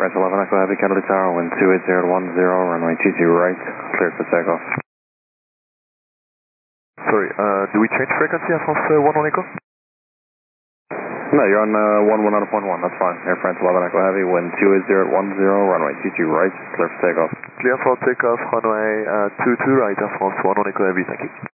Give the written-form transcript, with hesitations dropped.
France 11 Echo Heavy, Kennedy Tower, wind 280 to 10, runway 22 right, cleared for takeoff. Sorry, do we change frequency at France 11 Echo? No, you're on 110.1, that's fine. Air France 11 Echo Heavy, wind 280 to 10, runway 22 right, clear for takeoff. Clear for takeoff, runway 22 right, Air France 11 Echo Heavy, thank you.